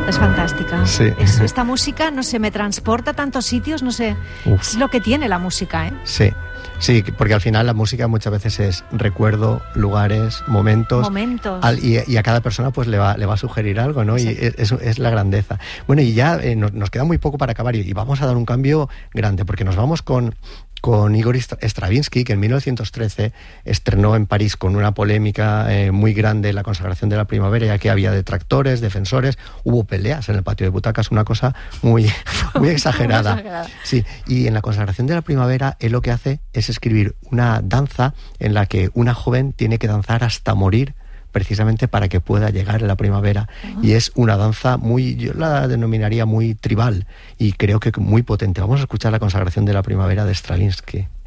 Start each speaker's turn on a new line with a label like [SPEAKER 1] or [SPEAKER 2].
[SPEAKER 1] Es fantástica.
[SPEAKER 2] Sí.
[SPEAKER 1] Esta música, no sé, me transporta a tantos sitios, no sé. Es lo que tiene la música, ¿eh?
[SPEAKER 2] Sí. Sí, porque al final la música muchas veces es recuerdo, lugares, momentos. Y a cada persona pues le va a sugerir algo, ¿no? Sí. Y eso es la grandeza. Bueno, y ya nos queda muy poco para acabar y vamos a dar un cambio grande, porque nos vamos con Igor Stravinsky, que en 1913 estrenó en París con una polémica muy grande la consagración de la primavera, ya que había detractores, defensores, hubo peleas en el patio de butacas, una cosa muy exagerada. Sí, y en la consagración de la primavera él lo que hace es escribir una danza en la que una joven tiene que danzar hasta morir, precisamente para que pueda llegar la primavera. Y es una danza yo la denominaría muy tribal y creo que muy potente. Vamos a escuchar la consagración de la primavera de Stravinsky.